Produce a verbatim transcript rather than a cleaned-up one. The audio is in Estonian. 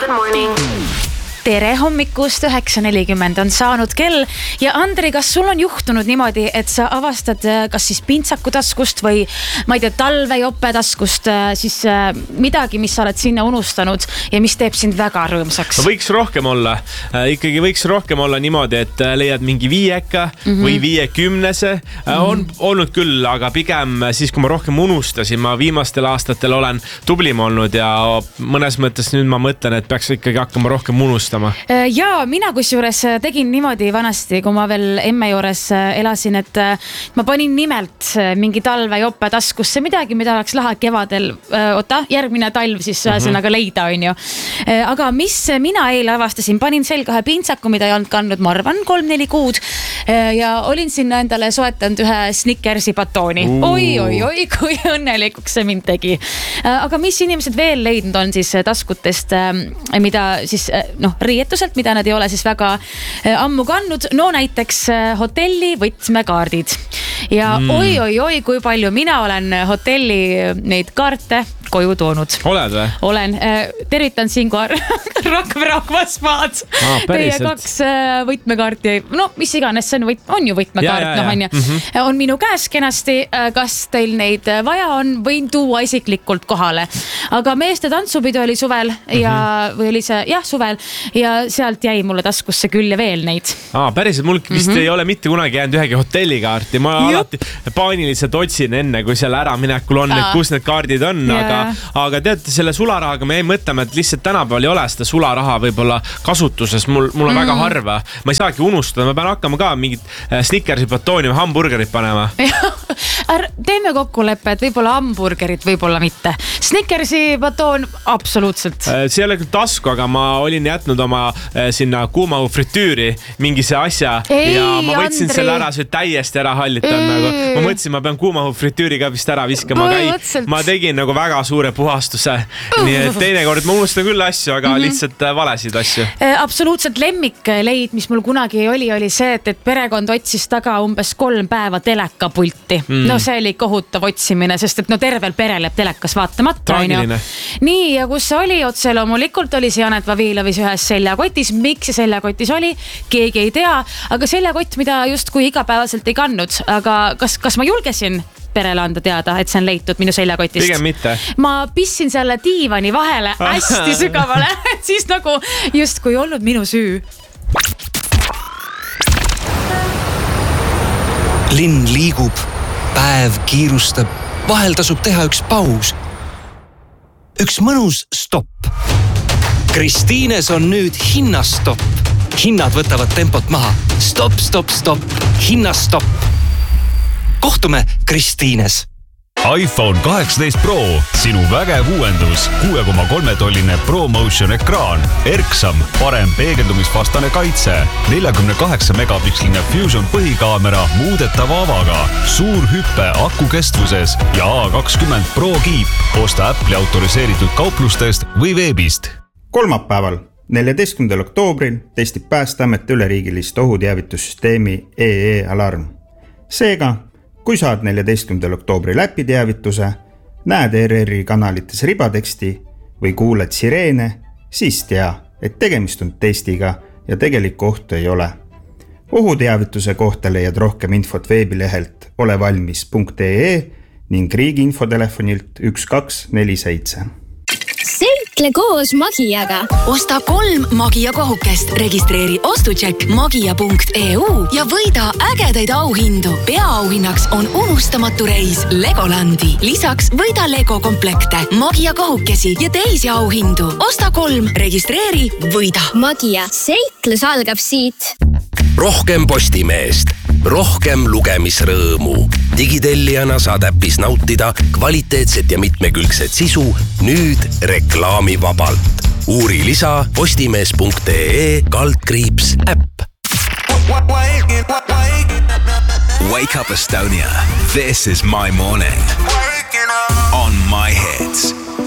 Good morning. Tere hommikust, üheksa nelikümmend on saanud kell ja Andri, kas sul on juhtunud niimoodi, et sa avastad kas siis pintsaku taskust või ma ei tea, talvejope taskust siis midagi, mis sa oled sinna unustanud ja mis teeb sind väga rõõmsaks? Võiks rohkem olla, ikkagi võiks rohkem olla niimoodi, et leiad mingi viieka mm-hmm. või viiekümnese. Mm-hmm. On olnud küll, aga pigem siis, kui ma rohkem unustasin, ma viimastel aastatel olen tublim olnud ja mõnes mõttes nüüd ma mõtlen, et peaks ikkagi hakkama rohkem unustama. Ja mina kusjuures tegin niimoodi vanasti, kui ma veel emme juures elasin, et ma panin nimelt mingi talvejope taskusse midagi, mida oleks lahe kevadel, oota, järgmine talv siis ühesõnaga mm-hmm. leida, on ju. Aga mis mina eile avastasin, panin selga ühe pintsaku, mida ei olnud kandnud, ma arvan, kolm-neli kuud ja olin sinna endale soetanud ühe Snickersi batooni. Oi, oi, oi, kui õnnelikuks see mind tegi. Aga mis inimesed veel leidnud on siis taskutest, mida siis, noh, riietuselt, mida nad ei ole siis väga ammu kandnud. No näiteks hotelli võtmekaardid. Ja mm. oi, oi, oi, kui palju mina olen hotelli neid kaarte koju toonud. Oled või? Olen. Tervitan siin kohe Rakvere Spaad. Ah, Teie kaks võtmekaarti. No, mis iganes, see on, võt... on ju võtmekaart. Ja, ja, ja. No, on, ja. Mm-hmm. On minu käes kenasti. Kas teil neid vaja on? Võin tuua isiklikult kohale. Aga meeste tantsupidu oli suvel ja, mm-hmm. või oli see, jah, suvel ja sealt jäi mulle taskusse küll ja veel neid. Ah, päriselt, mul vist mm-hmm. ei ole mitte kunagi jäänud ühegi hotellikaarti. Ma Jup. alati paaniliselt otsin enne, kui seal ära minekul on, et kus need kaardid on, yeah. aga aga teate, selle sularahaga me ei mõtlema, et lihtsalt tänapäeval ei ole seda sularaha võib-olla kasutuses. Mul, mul on mm. väga harva. Ma ei saagi unustada. Ma pean hakkama ka mingit Snickersi batooni või hamburgerit panema. Teeme kokkuleppe, et võib-olla hamburgerit, võib-olla mitte. Snickersi batoon absoluutselt. See ei ole küll tasku, aga ma olin jätnud oma sinna kuumahu fritüüri mingi see asja ei, ja ma võtsin Andri. Selle ära, see täiesti ära hallitan. Nagu. Ma mõtlesin, ma pean kuumahu fritüüri ka vist ära viskama. Aga ma tegin nagu väga suure puhastuse. Nii et teinekord ma unustan küll asju, aga mm-hmm. lihtsalt valesid asju. Absoluutselt lemmikleid, mis mul kunagi oli, oli see, et, et perekond otsis taga umbes kolm päeva telekapulti. Mm. No see oli kohutav otsimine, sest et no tervel perel jääb telekas vaatamata. Nii, ja kus see oli, otse loomulikult oli see Janet Vavilovis ühes seljakotis. Miks see seljakotis oli? Keegi ei tea, aga seljakott, mida just kui igapäevaselt ei kandnud. Aga kas, kas ma julgesin perele anda teada, et see on leitud minu seljakotist? Pigem mitte. Ma pissin selle diivani vahele hästi sügavale, et siis nagu just kui olnud minu süü. Linn liigub, päev kiirustab, vahel tasub teha üks paus. Üks mõnus stopp. Kristiines on nüüd hinnastopp. Hinnad võtavad tempot maha. Stop, stop, stop. Hinnastopp. Kohtume Kristiines. iPhone kaheksateist Pro, sinu vägev uuendus, kuue koma kolme tolline ProMotion ekraan, erksam, parem peegeldumisvastane kaitse, neljakümne kaheksa megapiksline Fusion põhikaamera muudetava avaga, suur hüppe aku kestvuses ja A kakskümmend Pro kiip. Osta Apple'i autoriseeritud kauplustest või veebist. Kolmapäeval, neljateistkümnendal oktoobril testib Päästeamet üleriigilist ohuteavitussüsteemi E E Alarm. Seega, kui saad neljateistkümnendal oktoobril äpi teavituse, näed R R-i kanalites ribateksti või kuuled sireene, siis tea, et tegemist on testiga ja tegelikku ohtu ei ole. Ohuteavituse kohta leiad rohkem infot veebilehelt olevalmis punkt ee ning riigi infotelefonilt üks kaks neli seitse. Seikle koos Magiaga. Osta kolm Magia kohukest, registreeri ostucheck magia punkt ee u ja võida ägedaid auhindu. Peaauhinnaks on unustamatu reis Legolandi. Lisaks võida Lego komplekte, Magia kohukesi ja teisi auhindu. Osta kolm, registreeri, võida. Magia. Seiklus algab siit. Rohkem Postimeest, rohkem lugemisrõõmu. Digitellijana saad äppis nautida kvaliteetset ja mitmekülgset sisu nüüd reklaamivabalt. Uuri lisa postimees punkt ee kaldkriips äpp. Wake up Estonia. This is my morning on My Hits.